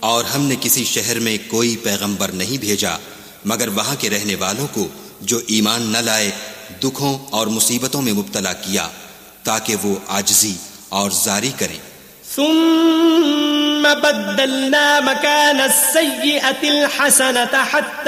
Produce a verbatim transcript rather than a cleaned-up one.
और हमने किसी शहर में कोई पैगंबर नहीं भेजा मगर वहां के रहने वालों को जो ईमान न लाए दुखों और मुसीबतों में मुब्तला किया ताकि वो आजिज़ी और जारी करें। सुम्मा बद्दलना मकान अस्सय्यअतिल हसनत हत्ता